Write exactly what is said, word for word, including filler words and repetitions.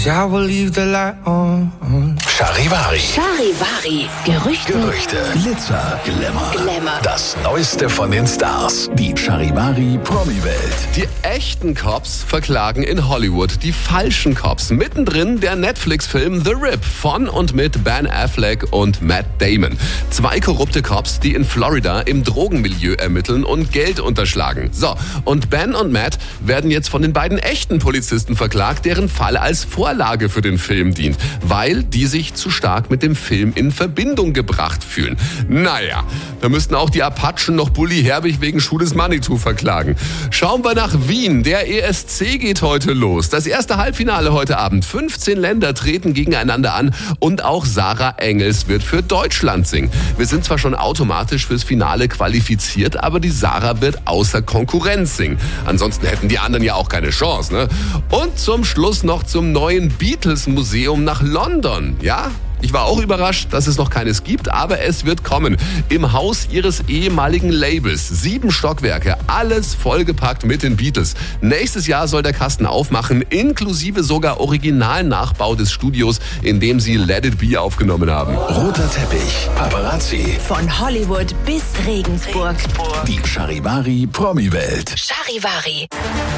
Cause I will leave the light on. Charivari. Charivari. Gerüchte. Gerüchte. Glitzer, Glamour. Glamour. Das Neueste von den Stars. Die Charivari Promi-Welt. Die echten Cops verklagen in Hollywood die falschen Cops. Mittendrin der Netflix-Film The Rip von und mit Ben Affleck und Matt Damon. Zwei korrupte Cops, die in Florida im Drogenmilieu ermitteln und Geld unterschlagen. So, und Ben und Matt werden jetzt von den beiden echten Polizisten verklagt, deren Fall als Vorlage für den Film dient, weil die sich zu stark mit dem Film in Verbindung gebracht fühlen. Naja, da müssten auch die Apachen noch Bully Herbig wegen Schuh des Manitou verklagen. Schauen wir nach Wien. Der E S C geht heute los. Das erste Halbfinale heute Abend. fünfzehn Länder treten gegeneinander an und auch Sarah Engels wird für Deutschland singen. Wir sind zwar schon automatisch fürs Finale qualifiziert, aber die Sarah wird außer Konkurrenz singen. Ansonsten hätten die anderen ja auch keine Chance, ne? Und zum Schluss noch zum neuen Beatles-Museum nach London. Ja? Ich war auch überrascht, dass es noch keines gibt, aber es wird kommen. Im Haus ihres ehemaligen Labels. Sieben Stockwerke, alles vollgepackt mit den Beatles. Nächstes Jahr soll der Kasten aufmachen, inklusive sogar Originalnachbau des Studios, in dem sie Let It Be aufgenommen haben. Roter Teppich, Paparazzi. Von Hollywood bis Regensburg. Die Charivari Promi-Welt. Charivari.